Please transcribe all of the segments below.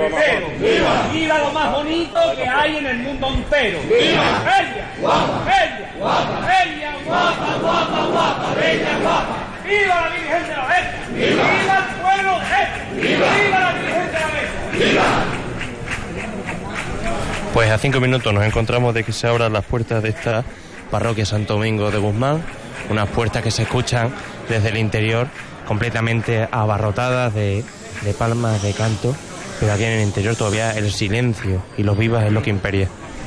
Pero, viva lo más bonito que hay en el mundo entero. ¡Viva! ¡Ella! ¡Guapa! ¡Ella! ¡Guapa! ¡Ella! ¡Guapa, guapa, guapa! ¡Bella, guapa! ¡Viva la Virgen de la Vega! ¡Viva el pueblo de! ¡Viva la Virgen de la Vega! ¡Viva! Pues a 5 minutos nos encontramos de que se abran las puertas de esta parroquia Santo Domingo de Guzmán, unas puertas que se escuchan desde el interior completamente abarrotadas de palmas de canto, pero aquí en el interior todavía el silencio y los vivas es lo que imperia.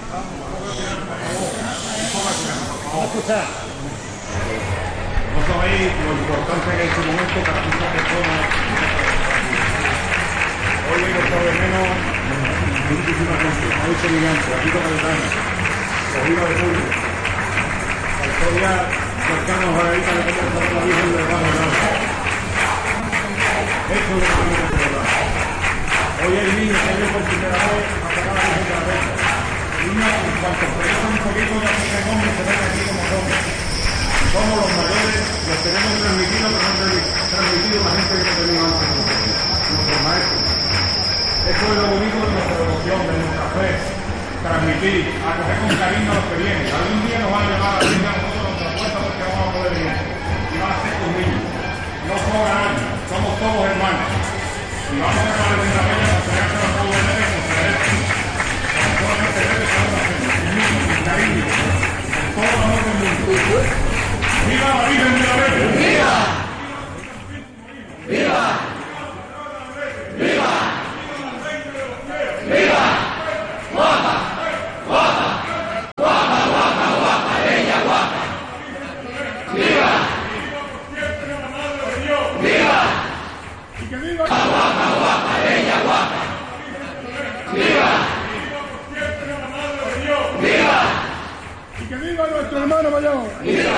No sabéis lo importante que es este momento para muchas personas. Hoy he estado de menos muchísima gente, hoy semillante, aquí con el daño, cogida de público. La historia cercana a la isla de cómo está la Virgen del Bajo del Alba. Esto es lo que tenemos que celebrar. Hoy hay niños que vienen por primera vez a tocar a la Virgen de la Vega. Niños, en cuanto progresan un poquito, ya se ven hombres, se ven aquí como somos. Somos los mayores, los tenemos transmitidos, los han transmitido la gente que tenemos antes de nosotros, nuestros maestros. Esto es lo bonito de nuestra devoción, de nuestra fe. Transmitir, acoger con cariño a los que vienen. Algún día nos van a llevar a la Virgen a nosotros a nuestra puerta porque vamos a poder ir. Y van a ser conmigo. No somos nadie, somos todos hermanos. Y vamos a llevar a la Virgen de la Vega a tener que nos puedo ver con celeste. Con todo el celeste que vamos a hacer. Con cariño. Con todo el amor del mundo. ¡Viva la Virgen de la Vega! ¡Viva! ¡Viva! ¡Viva! ¡Viva! ¡Guapa! ¡Guapa! ¡Guapa, guapa, guapa! ¡Bella, guapa! ¡Viva! ¡Viva! ¡Guapa, guapa! ¡Bella, guapa! ¡Viva! ¡Viva! ¡Y que viva nuestro hermano mayor! ¡Viva!